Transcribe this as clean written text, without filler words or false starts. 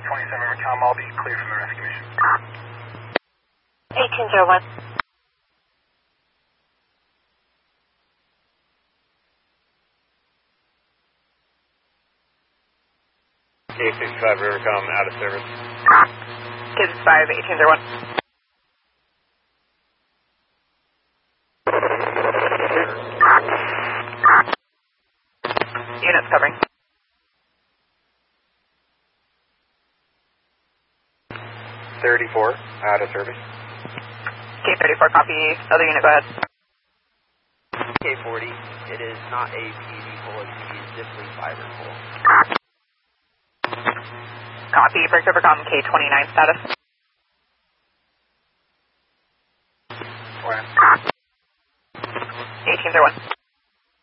27 Rivercom, I'll be clear from the rescue mission. 1801. K65 Rivercom, out of service. K65, 1801. Units covering. 34, out of service. K34, copy. Other unit, go ahead. K40, it is not a PV pole, it's a Zipley fiber pole. Copy. Break Rivercom, K29 status. 1801.